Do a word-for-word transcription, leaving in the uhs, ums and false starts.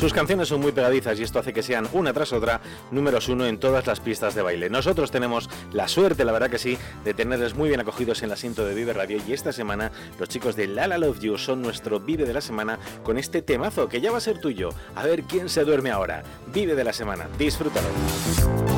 Sus canciones son muy pegadizas y esto hace que sean una tras otra números uno en todas las pistas de baile. Nosotros tenemos la suerte, la verdad que sí, de tenerles muy bien acogidos en el asiento de Vive Radio y esta semana los chicos de La La Love You son nuestro Vive de la semana con este temazo que ya va a ser tuyo. A ver quién se duerme ahora. Vive de la semana, disfrútalo.